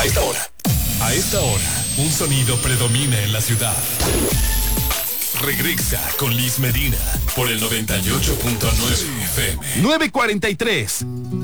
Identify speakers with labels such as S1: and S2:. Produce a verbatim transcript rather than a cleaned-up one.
S1: A esta hora. A esta hora, un sonido predomina en la ciudad. Regresa con Liz Medina por el noventa y ocho punto nueve F M.
S2: nueve cuarenta y tres.